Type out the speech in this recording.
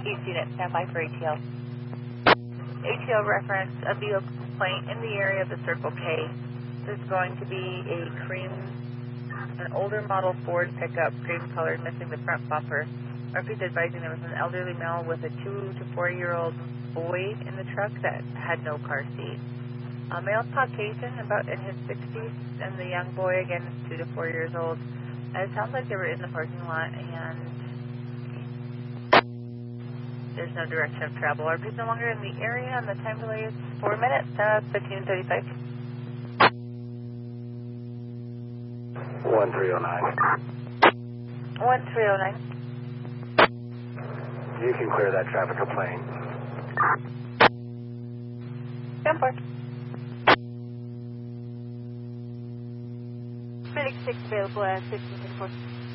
East unit, stand by for ATL. ATL reference a vehicle complaint in the area of the Circle K. There's going to be an older model Ford pickup, cream colored, missing the front bumper. Murphy's advising there was an elderly male with a 2 to 4-year-old boy in the truck that had no car seat. Male Caucasian, about in his 60s, and the young boy, again, is 2 to 4 years old. It sounds like they were in the parking lot, and there's no direction of travel. RP's no longer in the area, and the time delay is 4 minutes, 15:35. 1309. 1309. You can clear that traffic plane. 10-4. Phoenix 6 available at 15:34.